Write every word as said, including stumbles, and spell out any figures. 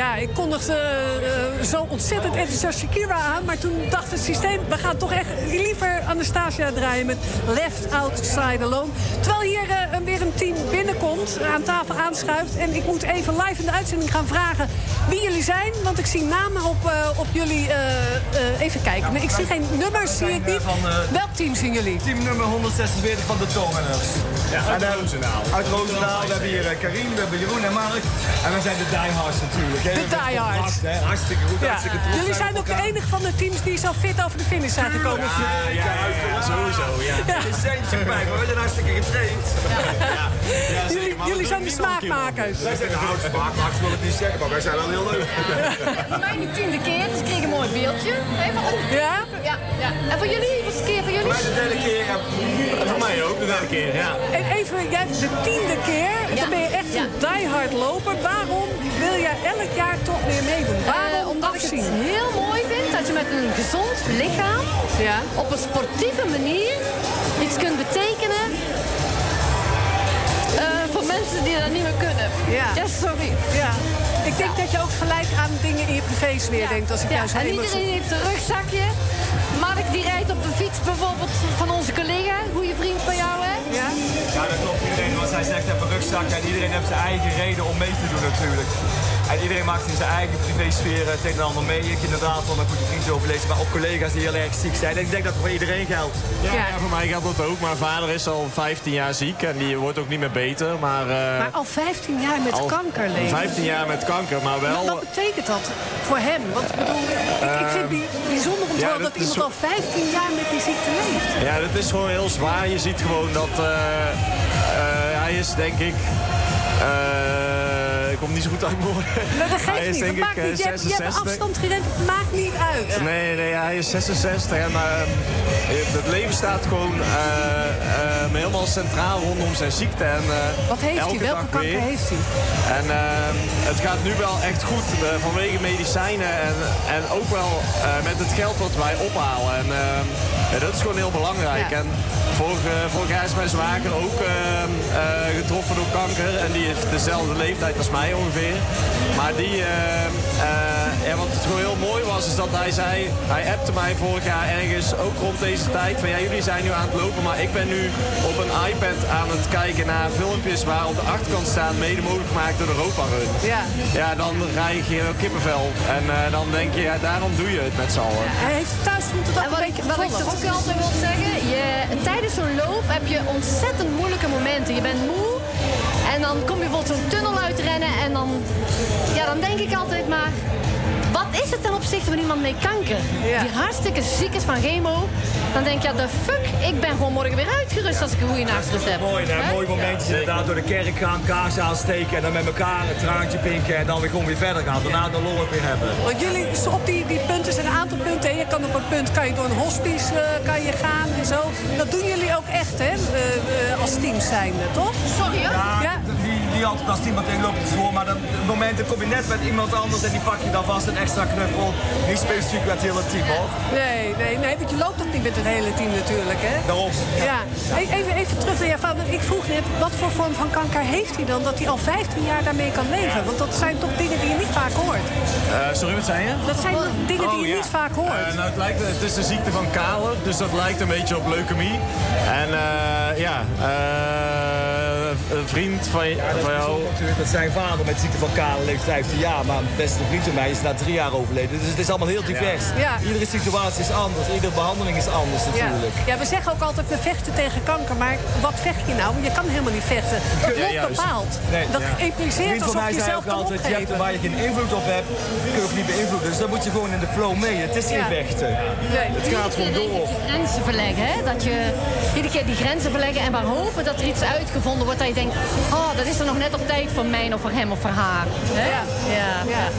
ja, ik kondigde uh, zo ontzettend enthousiast Shakira aan. Maar toen dacht het systeem, we gaan toch echt liever Anastasia draaien met Left Outside Alone. Terwijl hier uh, weer een team binnenkomt, aan tafel aanschuift. En ik moet even live in de uitzending gaan vragen wie jullie zijn. Want ik zie namen op, uh, op jullie. Uh, uh, even kijken. Nee, ik zie geen nummers, zie ik niet. Van, uh, Welk team zien jullie? Team nummer honderdzesenveertig van de Toreners. Ja, uit Roosendaal. Uit Roosendaal. We hebben hier uh, Karim, we hebben Jeroen en Mark. En we zijn de diehards natuurlijk. Hè. De diehards. Hartstikke goed, ja. hartstikke trots. Jullie zijn ook de enige van de teams die zo fit over de finish zijn gekomen. Ja, ja, ja, ja, sowieso. Ja. Ja. Een centje bij, maar we zijn hartstikke getraind. Ja. Ja. Ja, jullie jullie zijn de smaakmakers. Wij zijn de oud smaakmakers, wil ik niet zeggen, maar wij zijn wel heel leuk. Ja. Voor mij de tiende keer, dus ik kreeg een mooi beeldje. Even op. Ja? Ja, ja. En voor jullie, hoeveelste keer voor jullie? Voor mij de derde keer, ja. Voor mij ook de derde keer, ja. En even, jij hebt de tiende keer, ja. Dan ben je echt ja. een diehard loper. Waarom wil jij elk jaar toch weer meedoen? Waarom uh, omdat afzien? ik het heel mooi vind dat je met een gezond lichaam ja. op een sportieve manier iets kunt betekenen uh, voor mensen die dat niet meer kunnen. Ja, ja sorry. Ja. Ik denk ja. dat je ook gelijk aan dingen in je privésfeer ja. denkt. Als ik ja. juist En iedereen zo... heeft een rugzakje. Mark die rijdt op de fiets bijvoorbeeld van onze collega, goede vriend van jou, hè? Ja, ja dat klopt iedereen. Want zij zegt, heb een rugzak en iedereen heeft zijn eigen reden om mee te doen natuurlijk. En iedereen maakt in zijn eigen privésfeer het een en ander mee. Ik inderdaad van een goede vriend overlezen, maar ook collega's die heel erg ziek zijn. En ik denk dat het voor iedereen geldt. Ja, ja. ja, voor mij geldt dat ook. Mijn vader is al vijftien jaar ziek en die wordt ook niet meer beter. Maar, uh, maar al vijftien jaar met kanker leven. vijftien jaar met kanker, maar wel... Wat, wat betekent dat voor hem? Want ik bedoel, ik, ik vind het bijzonder om te horen ja, dat, dat iemand zo... al vijftien jaar met die ziekte leeft. Ja, dat is gewoon heel zwaar. Je ziet gewoon dat uh, uh, hij is denk ik... Uh, ik kom niet zo goed uit mijn woorden. Maar dat geeft niet, dat maakt niet. Je hebt, je hebt afstand gerend, het maakt niet uit. Nee, nee, hij is zesenzestig en uh, het leven staat gewoon uh, uh, helemaal centraal rondom zijn ziekte. En, uh, Wat heeft hij? Welke kanker weer. heeft hij? En uh, het gaat nu wel echt goed uh, vanwege medicijnen en, en ook wel uh, met het geld wat wij ophalen. En, uh, ja, dat is gewoon heel belangrijk. Ja. En vorig, uh, vorig jaar is mijn zwager ook uh, uh, getroffen door kanker. En die heeft dezelfde leeftijd als mij ongeveer. Maar die, uh, uh, ja, wat het gewoon heel mooi was, is dat hij zei, hij appte mij vorig jaar ergens, ook rond deze tijd, van ja, jullie zijn nu aan het lopen, maar ik ben nu op een iPad aan het kijken naar filmpjes waar op de achterkant staan, mede mogelijk gemaakt door de Europa Run. Ja. Ja, dan krijg je heel kippenvel. En uh, dan denk je, ja, daarom doe je het met z'n allen. Ja, hij heeft thuis moeten dat en wat een beetje ik, wat ik toch ook altijd wil zeggen, je, tijdens zo'n loop heb je ontzettend moeilijke momenten. Je bent moe. En dan kom je bijvoorbeeld zo'n tunnel uitrennen en dan, ja, dan denk ik altijd maar... Wat is het ten opzichte van iemand met kanker? Ja. Die hartstikke ziek is van chemo. Dan denk je, ja, de fuck, ik ben gewoon morgen weer uitgerust als ik een goede nachtrust heb. Mooi, hè? Mooi momentjes ja. inderdaad door de kerk gaan, kaars aansteken en dan met elkaar een traantje pinken en dan weer gewoon weer verder gaan. Daarna de lol ook weer hebben. Want jullie, op die, die punten zijn een aantal punten. Je kan op een punt kan je door een hospice uh, kan je gaan en zo. Dat doen jullie ook echt, hè? Uh, uh, als team zijnde, toch? Sorry, hoor. Ja, ja. Die, die altijd als team meteen loopt het voor, maar dan, op het moment dan kom je net met iemand anders en die pak je dan vast een extra knuffel. Niet specifiek met het hele team, hoor. Nee, nee, nee, want je loopt ook niet met het hele team natuurlijk, hè? Daarom. Ja. ja. Even, even terug naar jou. Ik vroeg net, wat voor vorm van kanker heeft hij dan dat hij al vijftien jaar daarmee kan leven? Want dat zijn toch dingen die je niet vaak hoort? Uh, sorry, wat zei je? Dat zijn dingen die oh, je ja. niet vaak hoort. Uh, nou, het, lijkt, het is de ziekte van Kaler, dus dat lijkt een beetje op leukemie. En uh, ja, uh, een vriend van, ja, van jou... Dat zijn vader met ziekte van Kaler leeft vijftien jaar, maar een beste vriend van mij is na drie jaar overleden. Dus het is allemaal heel divers. Ja. Iedere situatie is anders, iedere behandeling is anders natuurlijk. Ja. ja, we zeggen ook altijd, we vechten tegen kanker, maar wat vecht je nou? Je kan helemaal niet vechten. Dat wordt ja, bepaald. Nee, dat ja. impliceert alsof je zelf kan altijd, je hebt, waar je geen invloed op hebt, kun je ook niet beïnvloeden. Dus dan moet je gewoon in de flow mee. Het is geen ja. vechten. Nee. Het gaat gewoon door. Je grenzen verleggen, hè? Dat je iedere keer die grenzen verleggen en maar hopen dat er iets uitgevonden wordt dat je denkt, oh, dat is er nog net op tijd voor mij of voor hem of voor haar. Hè? Ja. Ja. Ja.